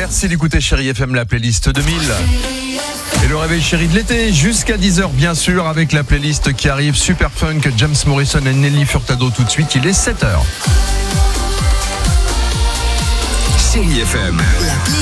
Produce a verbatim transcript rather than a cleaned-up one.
Merci d'écouter Chérie F M, la playlist deux mille. Et le réveil chéri de l'été, jusqu'à dix heures bien sûr, avec la playlist qui arrive, Super Funk, James Morrison et Nelly Furtado tout de suite, il est sept heures. Chérie F M.